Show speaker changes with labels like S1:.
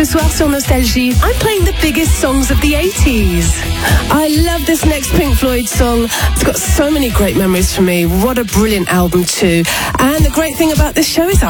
S1: Ce soir sur Nostalgie, I'm playing the biggest songs of the 80s. I love this next Pink Floyd song. It's got so many great memories for me. What a brilliant album too. And the great thing about this show is